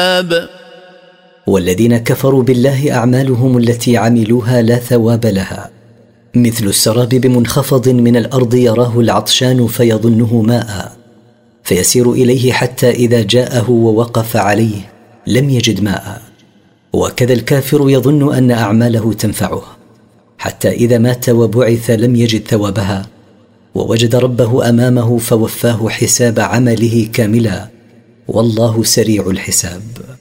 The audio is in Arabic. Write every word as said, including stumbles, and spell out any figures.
والذين كفروا بالله أعمالهم التي عملوها لا ثواب لها، مثل السراب بمنخفض من الأرض يراه العطشان فيظنه ماء فيسير إليه حتى إذا جاءه ووقف عليه لم يجد ماء. وكذا الكافر يظن أن أعماله تنفعه حتى إذا مات وبعث لم يجد ثوابها، ووجد ربه أمامه فوفاه حساب عمله كاملا، والله سريع الحساب.